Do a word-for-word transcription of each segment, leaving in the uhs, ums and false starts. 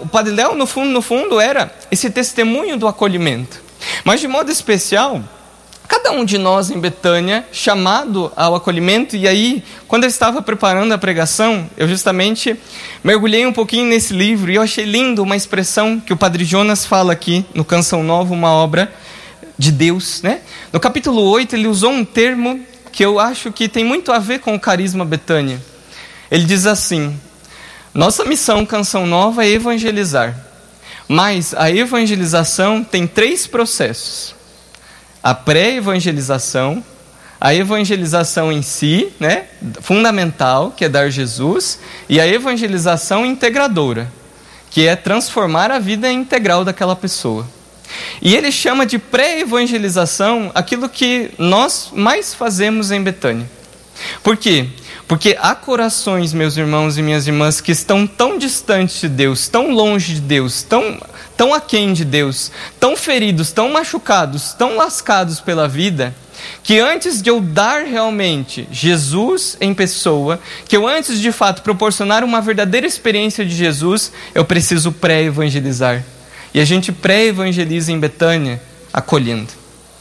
Padre Léo, no fundo, no fundo, era esse testemunho do acolhimento. Mas de modo especial, cada um de nós em Betânia, chamado ao acolhimento. E aí, quando eu estava preparando a pregação, eu justamente mergulhei um pouquinho nesse livro, e eu achei lindo uma expressão que o Padre Jonas fala aqui, no Canção Nova, uma obra de Deus, né? No capítulo oito, ele usou um termo que eu acho que tem muito a ver com o carisma Betânia. Ele diz assim: nossa missão Canção Nova é evangelizar, mas a evangelização tem três processos: a pré-evangelização, a evangelização em si, né, fundamental, que é dar Jesus, e a evangelização integradora, que é transformar a vida integral daquela pessoa. E ele chama de pré-evangelização aquilo que nós mais fazemos em Betânia. Por quê? Porque há corações, meus irmãos e minhas irmãs, que estão tão distantes de Deus, tão longe de Deus, tão, tão aquém de Deus, tão feridos, tão machucados, tão lascados pela vida, que antes de eu dar realmente Jesus em pessoa, que eu antes de fato proporcionar uma verdadeira experiência de Jesus, eu preciso pré-evangelizar. E a gente pré-evangeliza em Betânia, acolhendo.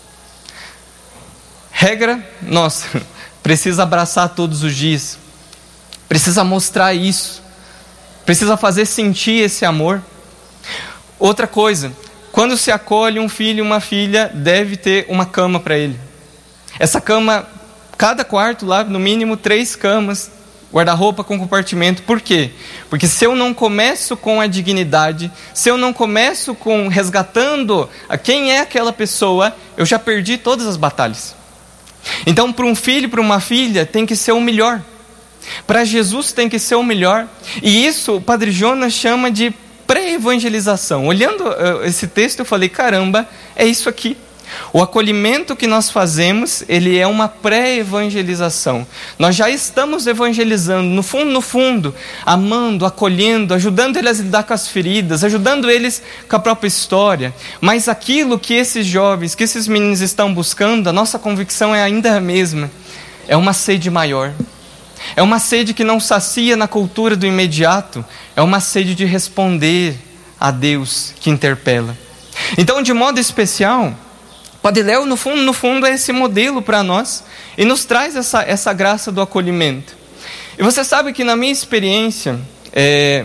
Regra nossa, precisa abraçar todos os dias, precisa mostrar isso, precisa fazer sentir esse amor. Outra coisa, quando se acolhe um filho e uma filha, deve ter uma cama para ele. Essa cama, cada quarto lá, no mínimo três camas, guarda-roupa com compartimento. Por quê? Porque se eu não começo com a dignidade, se eu não começo com resgatando a quem é aquela pessoa, eu já perdi todas as batalhas. Então, para um filho, para uma filha, tem que ser o melhor. Para Jesus tem que ser o melhor. E isso o Padre Jonas chama de pré-evangelização. Olhando uh, esse texto, eu falei, caramba, é isso aqui. O acolhimento que nós fazemos, ele é uma pré-evangelização. Nós já estamos evangelizando, no fundo, no fundo, amando, acolhendo, ajudando eles a lidar com as feridas, ajudando eles com a própria história. Mas aquilo que esses jovens, que esses meninos estão buscando, a nossa convicção é ainda a mesma. É uma sede maior. É uma sede que não sacia na cultura do imediato. É uma sede de responder a Deus que interpela. Então, de modo especial, Padre Léo, no fundo, no fundo, é esse modelo para nós e nos traz essa, essa graça do acolhimento. E você sabe que na minha experiência é,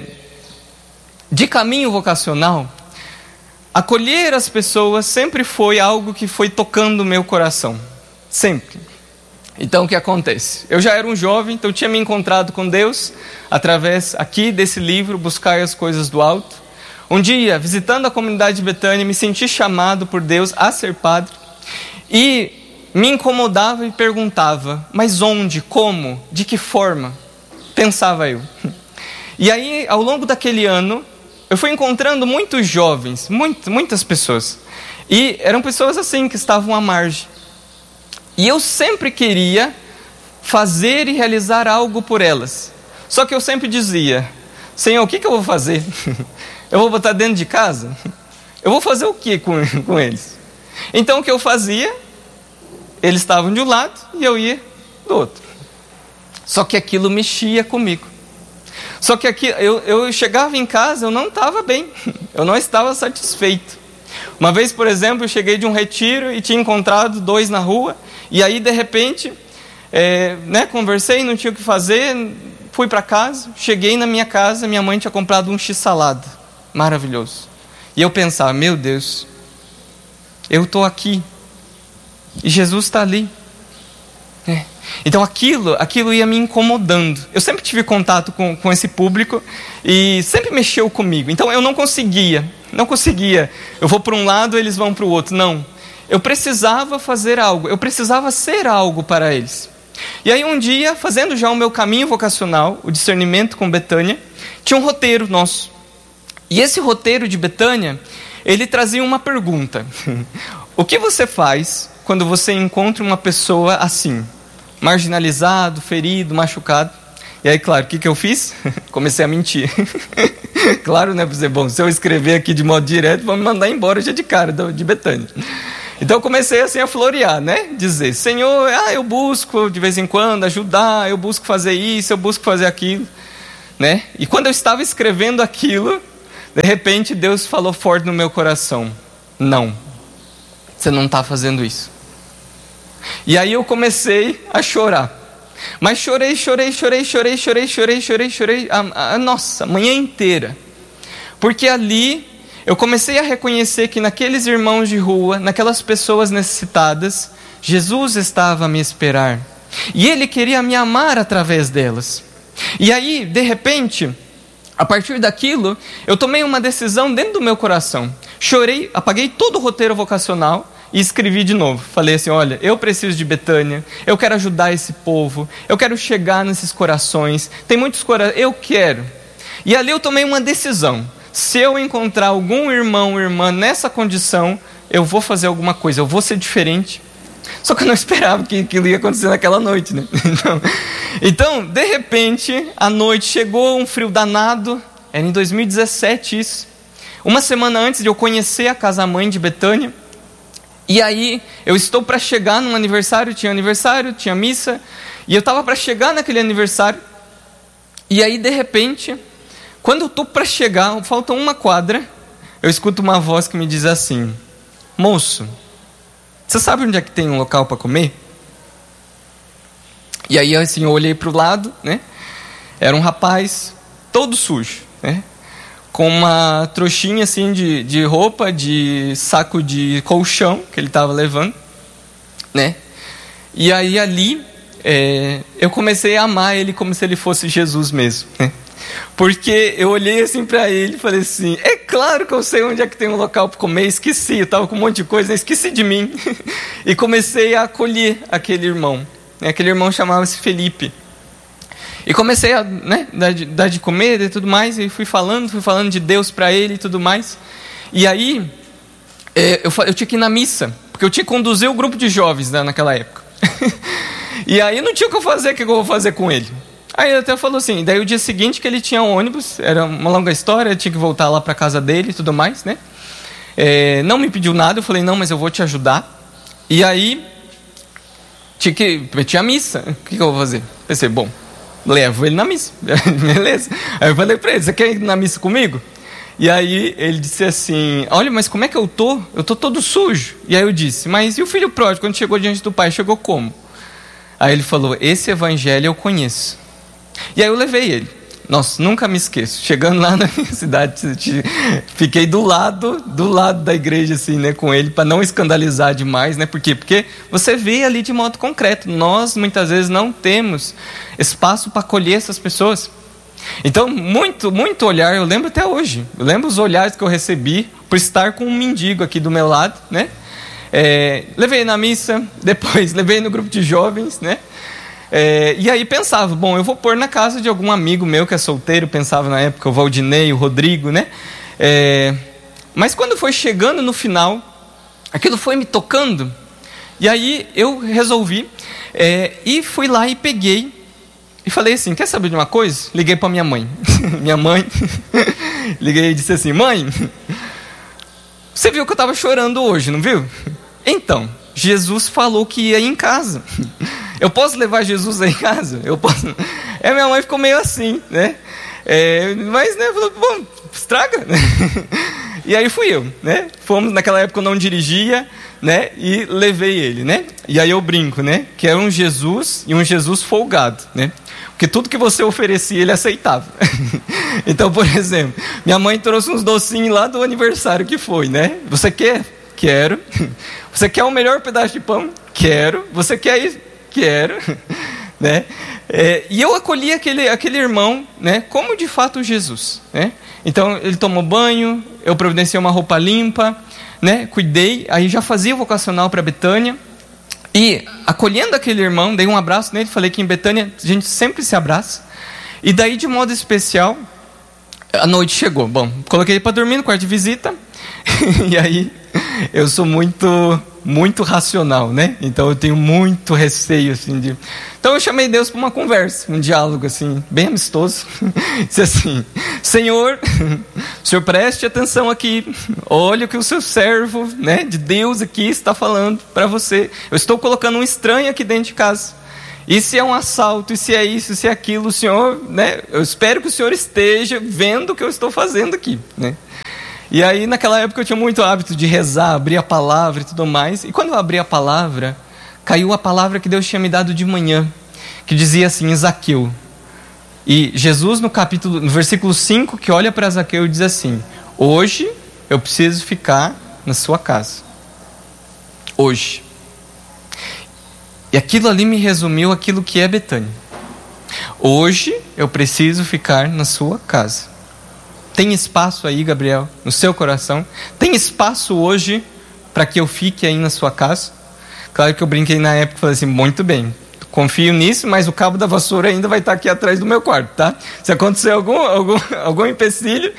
de caminho vocacional, acolher as pessoas sempre foi algo que foi tocando o meu coração. Sempre. Então o que acontece? Eu já era um jovem, então eu tinha me encontrado com Deus através aqui desse livro, Buscar as Coisas do Alto. Um dia, visitando a comunidade de Betânia, me senti chamado por Deus a ser padre e me incomodava e perguntava, mas onde, como, de que forma? Pensava eu. E aí, ao longo daquele ano, eu fui encontrando muitos jovens, muito, muitas pessoas, e eram pessoas assim que estavam à margem. E eu sempre queria fazer e realizar algo por elas. Só que eu sempre dizia, Senhor, o que, que eu vou fazer? Eu vou botar dentro de casa? Eu vou fazer o que com, com eles? Então o que eu fazia? Eles estavam de um lado e eu ia do outro. Só que aquilo mexia comigo. Só que aqui, eu, eu chegava em casa, eu não estava bem. Eu não estava satisfeito. Uma vez, por exemplo, eu cheguei de um retiro e tinha encontrado dois na rua. E aí, de repente, é, né, conversei, não tinha o que fazer. Fui para casa, cheguei na minha casa, minha mãe tinha comprado um x-salada. Maravilhoso. E eu pensava, meu Deus, eu estou aqui e Jesus está ali. É. Então aquilo, aquilo ia me incomodando. Eu sempre tive contato com, com esse público e sempre mexeu comigo. Então eu não conseguia, não conseguia. Eu vou para um lado, eles vão para o outro. Não. Eu precisava fazer algo, eu precisava ser algo para eles. E aí um dia, fazendo já o meu caminho vocacional, o discernimento com Betânia, tinha um roteiro nosso. E esse roteiro de Betânia, ele trazia uma pergunta. O que você faz quando você encontra uma pessoa assim? Marginalizado, ferido, machucado? E aí, claro, o que, que eu fiz? Comecei a mentir. Claro, né? Porque, bom, se eu escrever aqui de modo direto, vão me mandar embora já de cara de Betânia. Então eu comecei assim a florear, né? Dizer, Senhor, ah, eu busco de vez em quando ajudar, eu busco fazer isso, eu busco fazer aquilo, né? E quando eu estava escrevendo aquilo, De repente Deus falou forte no meu coração: não, você não está fazendo isso. E aí eu comecei a chorar. Mas chorei, chorei, chorei, chorei, chorei, chorei, chorei, chorei, a, a, nossa, a manhã inteira. Porque ali eu comecei a reconhecer que naqueles irmãos de rua, naquelas pessoas necessitadas, Jesus estava a me esperar. E Ele queria me amar através delas. E aí, de repente, a partir daquilo, eu tomei uma decisão dentro do meu coração. Chorei, apaguei todo o roteiro vocacional e escrevi de novo. Falei assim: olha, eu preciso de Betânia, eu quero ajudar esse povo, eu quero chegar nesses corações, tem muitos corações, eu quero. E ali eu tomei uma decisão: se eu encontrar algum irmão ou irmã nessa condição, eu vou fazer alguma coisa, eu vou ser diferente. Só que eu não esperava que aquilo ia acontecer naquela noite, né? Então, então, de repente, à noite chegou um frio danado. Era em dois mil e dezessete isso. Uma semana antes de eu conhecer a casa-mãe de Betânia. E aí, eu estou para chegar num aniversário, tinha aniversário, tinha missa. E eu estava para chegar naquele aniversário. E aí, de repente, quando eu estou para chegar, falta uma quadra, eu escuto uma voz que me diz assim: moço, você sabe onde é que tem um local para comer? E aí assim, eu olhei para o lado, né? Era um rapaz todo sujo, né? Com uma trouxinha assim de, de roupa, de saco de colchão que ele estava levando, né? E aí ali é, eu comecei a amar ele como se ele fosse Jesus mesmo, né? Porque eu olhei assim para ele e falei assim: é claro que eu sei onde é que tem um local para comer. Esqueci, eu estava com um monte de coisa, esqueci de mim. E comecei a acolher aquele irmão. Aquele irmão chamava-se Felipe. E comecei a, né, dar, de, dar de comer e tudo mais. E fui falando, fui falando de Deus para ele e tudo mais. E aí é, eu, eu tinha que ir na missa, porque eu tinha que conduzir o grupo de jovens, né, naquela época. E aí não tinha o que eu fazer, o que eu vou fazer com ele? Aí ele até falou assim, daí o dia seguinte que ele tinha um ônibus, era uma longa história, eu tinha que voltar lá para casa dele e tudo mais, né? É, não me pediu nada, eu falei: não, mas eu vou te ajudar. E aí, tinha, que, tinha missa, o que, que eu vou fazer? Pensei: bom, levo ele na missa, beleza. Aí eu falei para ele: você quer ir na missa comigo? E aí ele disse assim: olha, mas como é que eu tô? Eu tô todo sujo. E aí eu disse: mas e o filho pródigo, quando chegou diante do pai, chegou como? Aí ele falou: esse evangelho eu conheço. E aí eu levei ele. Nossa, nunca me esqueço. Chegando lá na minha cidade, fiquei do lado, do lado da igreja, assim, né, com ele, para não escandalizar demais, né? Por quê? Porque você vê ali de modo concreto. Nós, muitas vezes, não temos espaço para acolher essas pessoas. Então, muito, muito olhar, eu lembro até hoje. Eu lembro os olhares que eu recebi por estar com um mendigo aqui do meu lado, né? É, levei na missa, depois levei no grupo de jovens, né? É, e aí pensava: bom, eu vou pôr na casa de algum amigo meu que é solteiro. Pensava na época o Valdinei, o Rodrigo, né? É, mas quando foi chegando no final, aquilo foi me tocando. E aí eu resolvi é, e fui lá e peguei e falei assim: quer saber de uma coisa? Liguei para minha mãe. Minha mãe, liguei e disse assim: mãe, você viu que eu estava chorando hoje, não viu? Então, Jesus falou que ia em casa. Eu posso levar Jesus aí em casa? Eu posso. É, minha mãe ficou meio assim, né? É, mas, né, falou: bom, estraga. E aí fui eu, né? Fomos, naquela época eu não dirigia, né? E levei ele, né? E aí eu brinco, né? Que era um Jesus e um Jesus folgado, né? Porque tudo que você oferecia, ele aceitava. Então, por exemplo, minha mãe trouxe uns docinhos lá do aniversário que foi, né? Você quer? Quero. Você quer o melhor pedaço de pão? Quero. Você quer isso? Quero. Né? É, e eu acolhi aquele, aquele irmão, né, como de fato Jesus, né? Então ele tomou banho, eu providenciei uma roupa limpa, né, cuidei, aí já fazia vocacional para Betânia. E acolhendo aquele irmão, dei um abraço nele, falei que em Betânia a gente sempre se abraça. E daí, de modo especial, a noite chegou. Bom, coloquei ele para dormir no quarto de visita. E aí eu sou muito, muito racional, né? Então eu tenho muito receio, assim, de... Então eu chamei Deus para uma conversa, um diálogo, assim, bem amistoso. Disse assim: Senhor, o Senhor preste atenção aqui. Olha o que o seu servo, né, de Deus aqui está falando para você. Eu estou colocando um estranho aqui dentro de casa. E se é um assalto, e se é isso, se é aquilo, o Senhor, né, eu espero que o Senhor esteja vendo o que eu estou fazendo aqui, né? E aí naquela época eu tinha muito hábito de rezar, abrir a palavra e tudo mais. E quando eu abri a palavra, caiu a palavra que Deus tinha me dado de manhã, que dizia assim, Zaqueu. E Jesus no capítulo, no versículo cinco, que olha para Zaqueu e diz assim, hoje eu preciso ficar na sua casa. Hoje. E aquilo ali me resumiu aquilo que é Betânia. Hoje eu preciso ficar na sua casa. Tem espaço aí, Gabriel, no seu coração? Tem espaço hoje para que eu fique aí na sua casa? Claro que eu brinquei na época e falei assim, muito bem, confio nisso, mas o cabo da vassoura ainda vai estar aqui atrás do meu quarto, tá? Se acontecer algum, algum, algum empecilho...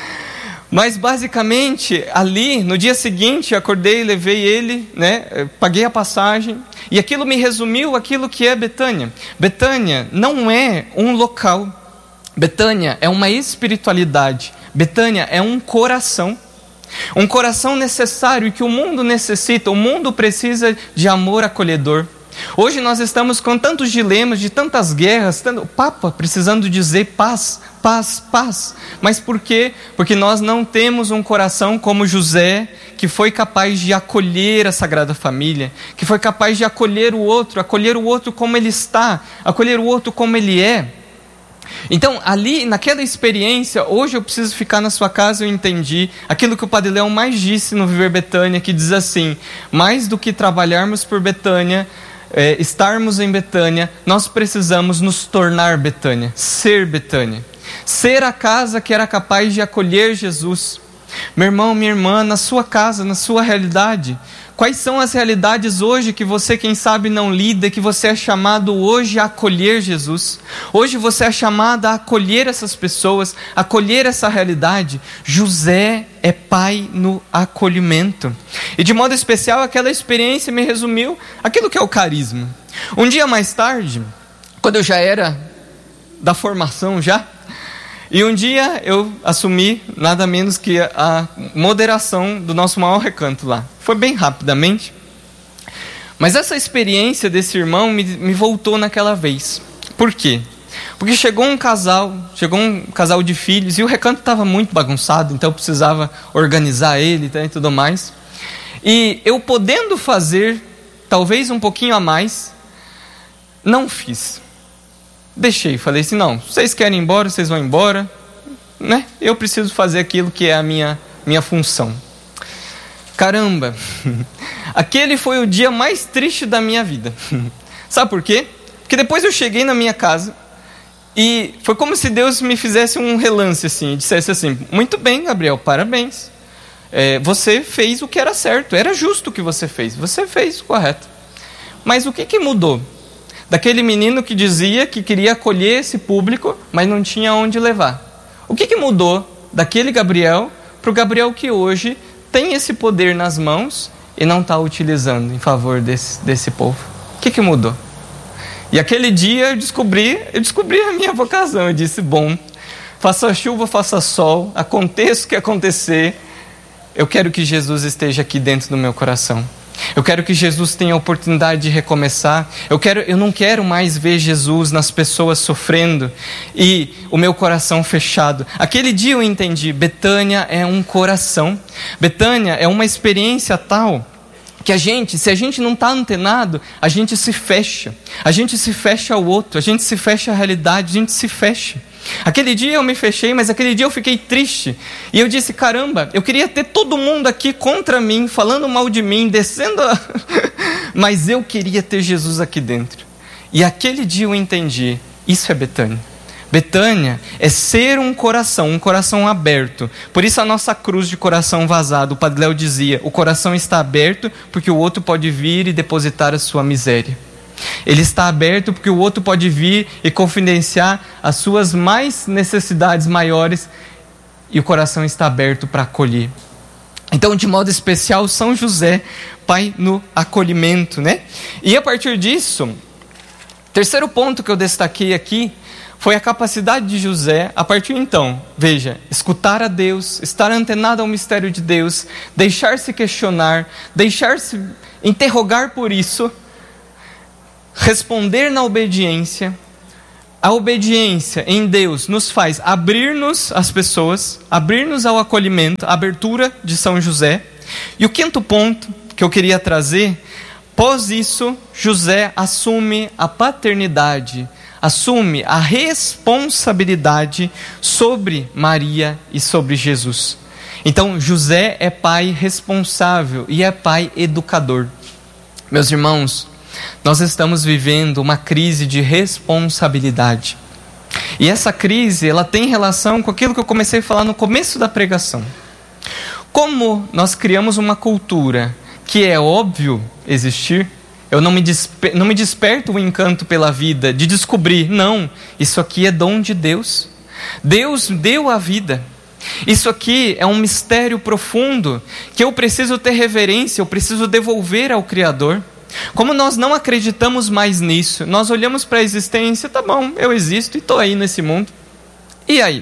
Mas basicamente, ali, no dia seguinte, acordei, levei ele, né, paguei a passagem, e aquilo me resumiu aquilo que é Betânia. Betânia não é um local, Betânia é uma espiritualidade, Betânia é um coração, um coração necessário que o mundo necessita, o mundo precisa de amor acolhedor. Hoje nós estamos com tantos dilemas, de tantas guerras, tanto, o Papa precisando dizer paz, paz, paz. Mas por quê? Porque nós não temos um coração como José, que foi capaz de acolher a Sagrada Família, que foi capaz de acolher o outro, acolher o outro como ele está, acolher o outro como ele é. Então, ali, naquela experiência, hoje eu preciso ficar na sua casa, eu entendi aquilo que o Padre Leão mais disse no Viver Betânia, que diz assim, mais do que trabalharmos por Betânia, É, estarmos em Betânia, nós precisamos nos tornar Betânia, ser Betânia, ser a casa que era capaz de acolher Jesus. Meu irmão, minha irmã, na sua casa, na sua realidade, quais são as realidades hoje que você, quem sabe, não lida, que você é chamado hoje a acolher Jesus? Hoje você é chamado a acolher essas pessoas, a acolher essa realidade. José é pai no acolhimento. E de modo especial, aquela experiência me resumiu aquilo que é o carisma. Um dia mais tarde, quando eu já era da formação já, e um dia eu assumi nada menos que a moderação do nosso maior recanto lá. Foi bem rapidamente. Mas essa experiência desse irmão me, me voltou naquela vez. Por quê? Porque chegou um casal, chegou um casal de filhos, e o recanto estava muito bagunçado, então eu precisava organizar ele, tá, e tudo mais. E eu podendo fazer, talvez um pouquinho a mais, não fiz. Deixei, falei assim, não, vocês querem ir embora, vocês vão embora, né? Eu preciso fazer aquilo que é a minha, minha função. Caramba, aquele foi o dia mais triste da minha vida. Sabe por quê? Porque depois eu cheguei na minha casa e foi como se Deus me fizesse um relance assim, e dissesse assim, muito bem, Gabriel, parabéns. É, você fez o que era certo, era justo o que você fez, você fez o correto. Mas o que que mudou? Daquele menino que dizia que queria acolher esse público, mas não tinha onde levar. O que que mudou daquele Gabriel para o Gabriel que hoje tem esse poder nas mãos e não está utilizando em favor desse, desse povo? O que que mudou? E aquele dia eu descobri, eu descobri a minha vocação. Eu disse, bom, faça chuva, faça sol, aconteça o que acontecer, eu quero que Jesus esteja aqui dentro do meu coração. Eu quero que Jesus tenha a oportunidade de recomeçar. Eu, quero, eu não quero mais ver Jesus nas pessoas sofrendo e o meu coração fechado. Aquele dia eu entendi, Betânia é um coração. Betânia é uma experiência tal que a gente, se a gente não está antenado, a gente se fecha. A gente se fecha ao outro, a gente se fecha à realidade, a gente se fecha. Aquele dia eu me fechei, mas aquele dia eu fiquei triste. E eu disse, caramba, eu queria ter todo mundo aqui contra mim, falando mal de mim, descendo a... mas eu queria ter Jesus aqui dentro. E aquele dia eu entendi, isso é Betânia. Betânia é ser um coração, um coração aberto. Por isso a nossa cruz de coração vazado, o Padre Léo dizia, o coração está aberto porque o outro pode vir e depositar a sua miséria. Ele está aberto porque o outro pode vir e confidenciar as suas mais necessidades maiores, e o coração está aberto para acolher. Então, de modo especial, São José, pai no acolhimento, né? E a partir disso, terceiro ponto que eu destaquei aqui foi a capacidade de José, a partir então, veja, escutar a Deus, estar antenado ao mistério de Deus, deixar-se questionar, deixar-se interrogar por isso, responder na obediência, A obediência em Deus nos faz abrir-nos às pessoas, abrir-nos ao acolhimento, a abertura de São José. E o quinto ponto que eu queria trazer, após isso, José assume a paternidade, assume a responsabilidade sobre Maria e sobre Jesus. Então, José é pai responsável e é pai educador. Meus irmãos, nós estamos vivendo uma crise de responsabilidade. E essa crise, ela tem relação com aquilo que eu comecei a falar no começo da pregação. Como nós criamos uma cultura que é óbvio existir, eu não me, desper, não me desperto o encanto pela vida de descobrir, não, isso aqui é dom de Deus. Deus deu a vida. Isso aqui é um mistério profundo que eu preciso ter reverência, eu preciso devolver ao Criador. Como nós não acreditamos mais nisso, nós olhamos para a existência, tá bom, eu existo e estou aí nesse mundo. E aí?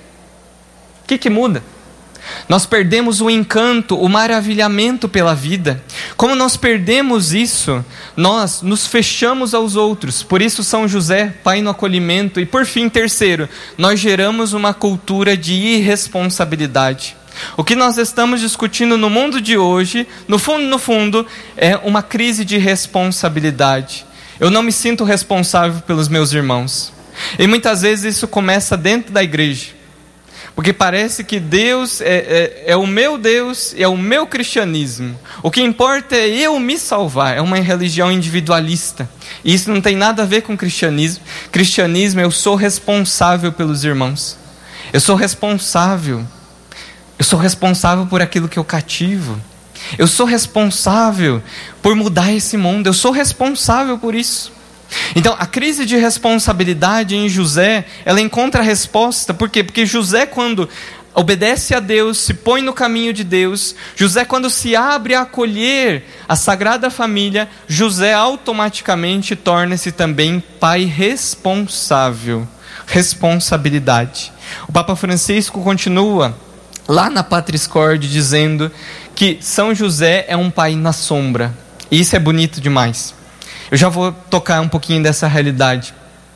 O que que muda? Nós perdemos o encanto, o maravilhamento pela vida. Como nós perdemos isso, nós nos fechamos aos outros. Por isso São José, pai no acolhimento. E por fim, terceiro, nós geramos uma cultura de irresponsabilidade. O que nós estamos discutindo no mundo de hoje, no fundo, no fundo, é uma crise de responsabilidade. Eu não me sinto responsável pelos meus irmãos. E muitas vezes isso começa dentro da igreja. Porque parece que Deus é, é, é o meu Deus, é o meu cristianismo. O que importa é eu me salvar. É uma religião individualista. E isso não tem nada a ver com cristianismo. Cristianismo, eu sou responsável pelos irmãos. Eu sou responsável. Eu sou responsável por aquilo que eu cativo. Eu sou responsável por mudar esse mundo. Eu sou responsável por isso. Então, a crise de responsabilidade em José, ela encontra a resposta. Por quê? Porque José, quando obedece a Deus, se põe no caminho de Deus, José, quando se abre a acolher a Sagrada Família, José automaticamente torna-se também pai responsável. Responsabilidade. O Papa Francisco continua lá na Patris Corde dizendo que São José é um pai na sombra. E isso é bonito demais. Eu já vou tocar um pouquinho dessa realidade.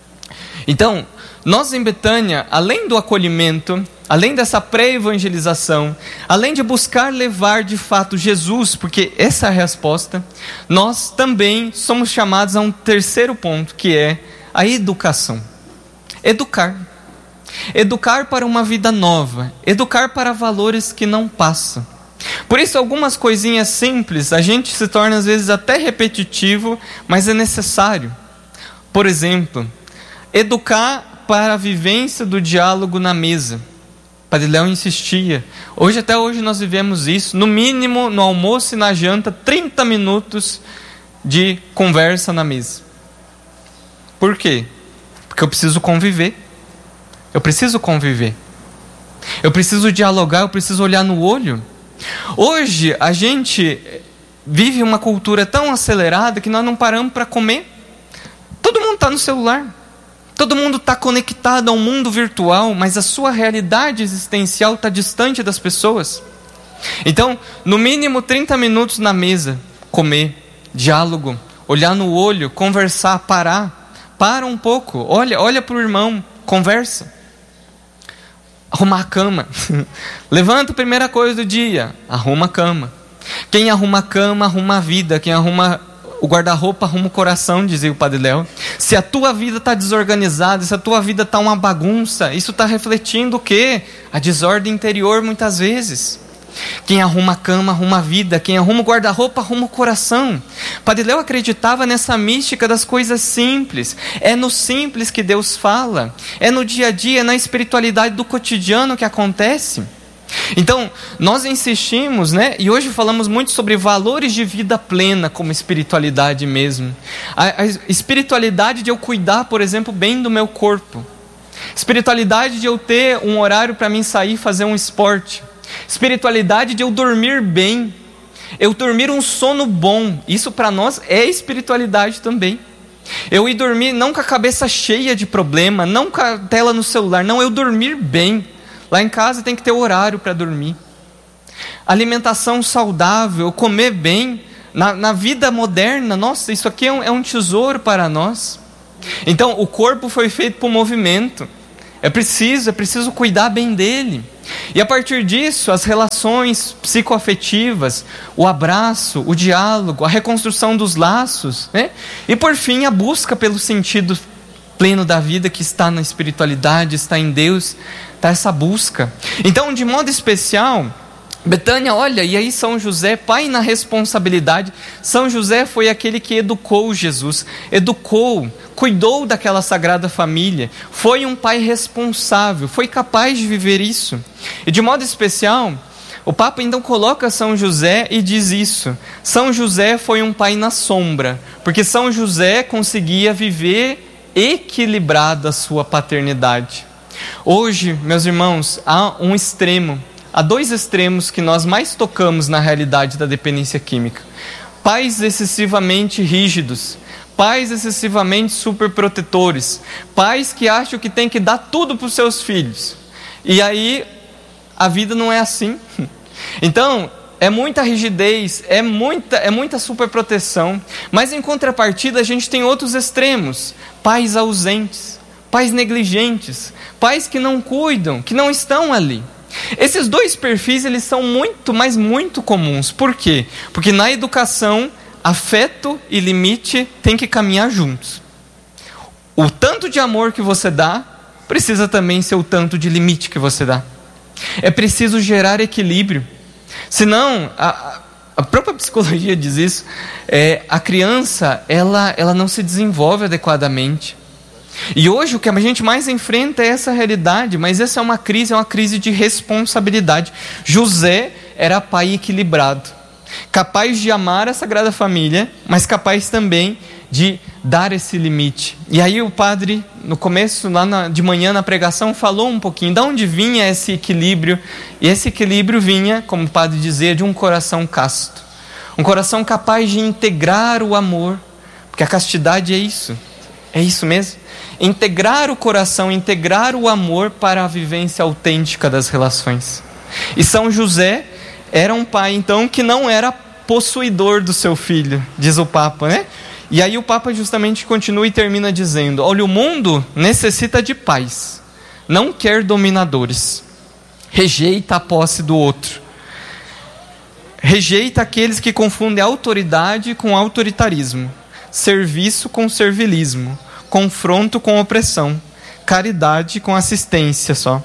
Então, nós em Betânia, além do acolhimento, além dessa pré-evangelização, além de buscar levar de fato Jesus, porque essa é a resposta, nós também somos chamados a um terceiro ponto, que é a educação. Educar. Educar para uma vida nova. Educar para valores que não passam. Por isso, algumas coisinhas simples, a gente se torna às vezes até repetitivo, mas é necessário. Por exemplo, educar para a vivência do diálogo na mesa. Padre Léo insistia. Hoje, até hoje, nós vivemos isso. No mínimo, no almoço e na janta, trinta minutos de conversa na mesa. Por quê? Porque eu preciso conviver. Eu preciso conviver. Eu preciso dialogar, eu preciso olhar no olho. Hoje a gente vive uma cultura tão acelerada que nós não paramos para comer. Todo mundo está no celular. Todo mundo está conectado ao mundo virtual, mas a sua realidade existencial está distante das pessoas. Então, no mínimo trinta minutos na mesa, comer, diálogo, olhar no olho, conversar, parar. Para um pouco, olha, olha para o irmão, conversa. Arrumar a cama. Levanta a primeira coisa do dia, arruma a cama. Quem arruma a cama, arruma a vida. Quem arruma o guarda-roupa, arruma o coração, dizia o Padre Léo. Se a tua vida está desorganizada, se a tua vida está uma bagunça, isso está refletindo o quê? A desordem interior muitas vezes. Quem arruma a cama, arruma a vida. Quem arruma o guarda-roupa, arruma o coração. Padre Léo acreditava nessa mística das coisas simples. É no simples que Deus fala. É no dia a dia, é na espiritualidade do cotidiano que acontece. Então, nós insistimos, né? E hoje falamos muito sobre valores de vida plena como espiritualidade mesmo. A, a espiritualidade de eu cuidar, por exemplo, bem do meu corpo. Espiritualidade de eu ter um horário para mim sair e fazer um esporte. Espiritualidade de eu dormir bem, eu dormir um sono bom. Isso para nós é espiritualidade também. Eu ir dormir não com a cabeça cheia de problema, não com a tela no celular, não, eu dormir bem. Lá em casa tem que ter horário para dormir. Alimentação saudável, comer bem. Na, na vida moderna, nossa, isso aqui é um, é um tesouro para nós. Então, o corpo foi feito para o movimento. É preciso, é preciso cuidar bem dele. E a partir disso, as relações psicoafetivas, o abraço, o diálogo, a reconstrução dos laços, né? E por fim, a busca pelo sentido pleno da vida que está na espiritualidade, está em Deus, está essa busca. Então, de modo especial, Betânia, olha, e aí São José, pai na responsabilidade. São José foi aquele que educou Jesus, educou, cuidou daquela sagrada família, foi um pai responsável, foi capaz de viver isso. E de modo especial, o Papa então coloca São José e diz isso: São José foi um pai na sombra, porque São José conseguia viver equilibrado a sua paternidade. Hoje, meus irmãos, há um extremo, há dois extremos que nós mais tocamos na realidade da dependência química: pais excessivamente rígidos, pais excessivamente superprotetores, pais que acham que tem que dar tudo para os seus filhos, e aí a vida não é assim. Então, é muita rigidez, é muita, é muita superproteção, mas em contrapartida a gente tem outros extremos: pais ausentes, pais negligentes, pais que não cuidam, que não estão ali. Esses dois perfis, eles são muito, mas muito comuns. Por quê? Porque na educação, afeto e limite têm que caminhar juntos. O tanto de amor que você dá precisa também ser o tanto de limite que você dá. É preciso gerar equilíbrio. Senão, a, a própria psicologia diz isso, é, a criança ela, ela não se desenvolve adequadamente. E hoje o que a gente mais enfrenta é essa realidade, mas essa é uma crise, é uma crise de responsabilidade. José era pai equilibrado, capaz de amar a Sagrada Família, mas capaz também de dar esse limite. E aí o padre, no começo, lá na, de manhã na pregação, falou um pouquinho de onde vinha esse equilíbrio. E esse equilíbrio vinha, como o padre dizia, de um coração casto, um coração capaz de integrar o amor, porque a castidade é isso, é isso mesmo. Integrar o coração, integrar o amor para a vivência autêntica das relações. E São José era um pai, então, que não era possuidor do seu filho, diz o Papa, né? E aí o Papa justamente continua e termina dizendo: olha, o mundo necessita de pais, não quer dominadores. Rejeita a posse do outro. Rejeita aqueles que confundem autoridade com autoritarismo, serviço com servilismo, confronto com opressão, caridade com assistência só,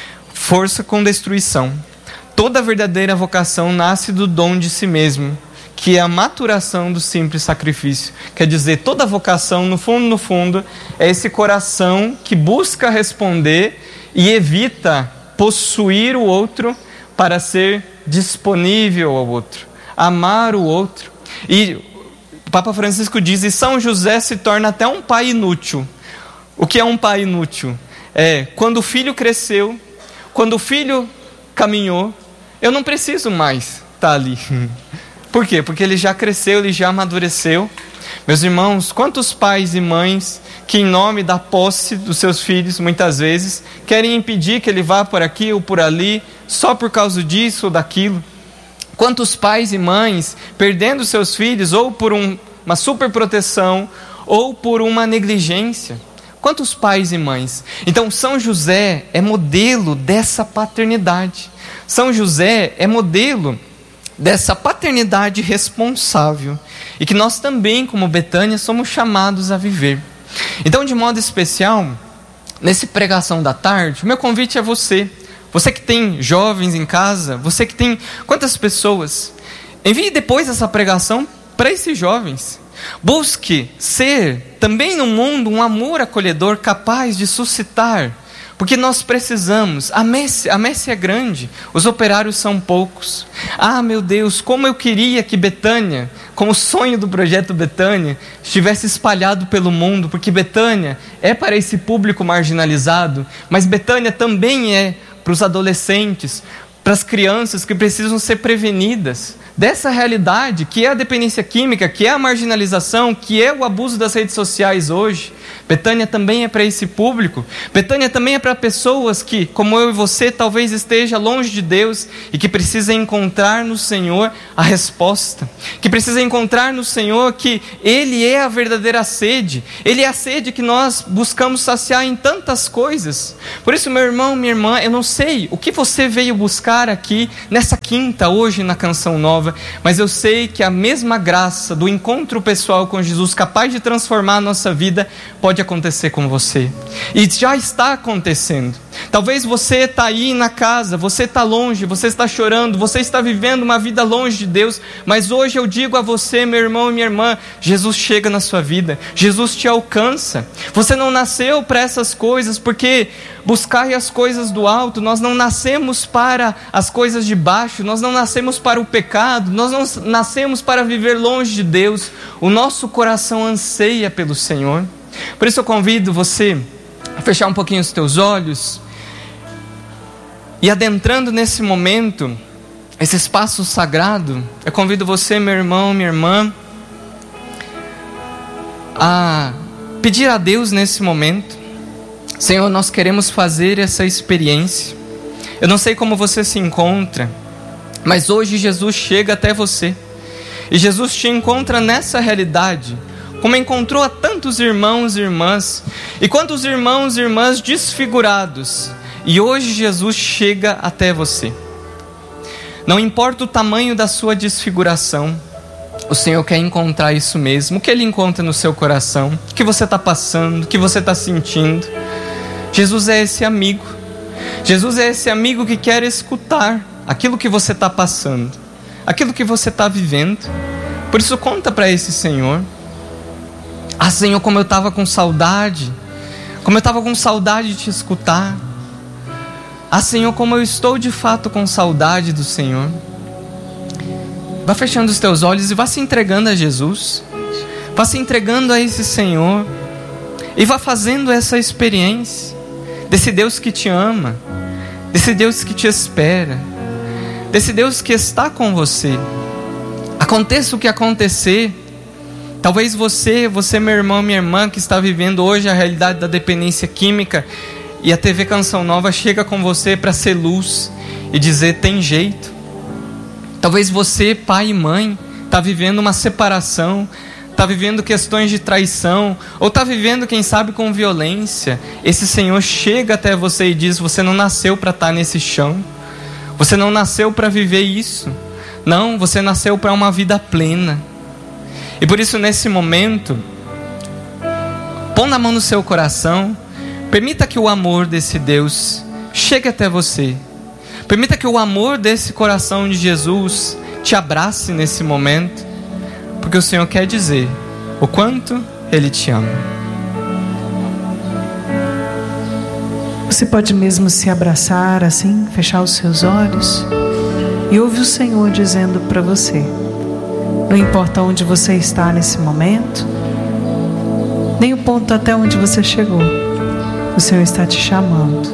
força com destruição. Toda verdadeira vocação nasce do dom de si mesmo, que é a maturação do simples sacrifício. Quer dizer, toda vocação, no fundo, no fundo, é esse coração que busca responder e evita possuir o outro para ser disponível ao outro, amar o outro. E o Papa Francisco diz: e São José se torna até um pai inútil. O que é um pai inútil? É quando o filho cresceu, quando o filho caminhou, eu não preciso mais estar ali. Por quê? Porque ele já cresceu, ele já amadureceu. Meus irmãos, quantos pais e mães que em nome da posse dos seus filhos, muitas vezes, querem impedir que ele vá por aqui ou por ali, só por causa disso ou daquilo. Quantos pais e mães perdendo seus filhos ou por um, uma superproteção ou por uma negligência. Quantos pais e mães? Então São José é modelo dessa paternidade. São José é modelo dessa paternidade responsável e que nós também, como Betânia, somos chamados a viver. Então, de modo especial, nesse Pregação da Tarde, o meu convite é você. Você que tem jovens em casa, você que tem quantas pessoas? Envie depois essa pregação para esses jovens. Busque ser também no mundo um amor acolhedor capaz de suscitar, porque nós precisamos. A messe, a messe é grande, os operários são poucos. Ah, meu Deus, como eu queria que Betânia, como sonho do projeto Betânia, estivesse espalhado pelo mundo, porque Betânia é para esse público marginalizado, mas Betânia também é para os adolescentes, para as crianças que precisam ser prevenidas dessa realidade que é a dependência química, que é a marginalização, que é o abuso das redes sociais hoje. Betânia também é para esse público. Betânia também é para pessoas que, como eu e você, talvez esteja longe de Deus e que precisa encontrar no Senhor a resposta. Que precisa encontrar no Senhor que Ele é a verdadeira sede. Ele é a sede que nós buscamos saciar em tantas coisas. Por isso, meu irmão, minha irmã, eu não sei o que você veio buscar aqui nessa quinta, hoje na Canção Nova, mas eu sei que a mesma graça do encontro pessoal com Jesus, capaz de transformar a nossa vida, pode acontecer com você, e já está acontecendo. Talvez você está aí na casa, você está longe, você está chorando, você está vivendo uma vida longe de Deus, mas hoje eu digo a você, meu irmão e minha irmã, Jesus chega na sua vida, Jesus te alcança. Você não nasceu para essas coisas, porque buscai as coisas do alto. Nós não nascemos para as coisas de baixo, nós não nascemos para o pecado, nós não nascemos para viver longe de Deus. O nosso coração anseia pelo Senhor. Por isso eu convido você a fechar um pouquinho os teus olhos e, adentrando nesse momento, esse espaço sagrado, eu convido você, meu irmão, minha irmã, a pedir a Deus nesse momento: Senhor, nós queremos fazer essa experiência. Eu não sei como você se encontra, mas hoje Jesus chega até você, e Jesus te encontra nessa realidade, como encontrou a tantos irmãos e irmãs, e quantos irmãos e irmãs desfigurados, e hoje Jesus chega até você. Não importa o tamanho da sua desfiguração, o Senhor quer encontrar isso mesmo. O que Ele encontra no seu coração, o que você está passando, o que você está sentindo. Jesus é esse amigo, Jesus é esse amigo que quer escutar aquilo que você está passando, aquilo que você está vivendo. Por isso conta para esse Senhor: ah, Senhor, como eu estava com saudade, como eu estava com saudade de te escutar. Ah, Senhor, como eu estou de fato com saudade do Senhor. Vá fechando os teus olhos e vá se entregando a Jesus, vá se entregando a esse Senhor, e vá fazendo essa experiência desse Deus que te ama, desse Deus que te espera, desse Deus que está com você. Aconteça o que acontecer, talvez você, você meu irmão, minha irmã, que está vivendo hoje a realidade da dependência química, e a T V Canção Nova chega com você para ser luz e dizer: tem jeito. Talvez você, pai e mãe, está vivendo uma separação, está vivendo questões de traição, ou está vivendo, quem sabe, com violência. Esse Senhor chega até você e diz: você não nasceu para estar nesse chão, você não nasceu para viver isso, não, você nasceu para uma vida plena. E por isso, nesse momento, põe na mão no seu coração, permita que o amor desse Deus chegue até você, permita que o amor desse coração de Jesus te abrace nesse momento, porque o Senhor quer dizer o quanto Ele te ama. Você pode mesmo se abraçar assim, fechar os seus olhos e ouvir o Senhor dizendo para você: não importa onde você está nesse momento, nem o ponto até onde você chegou, o Senhor está te chamando.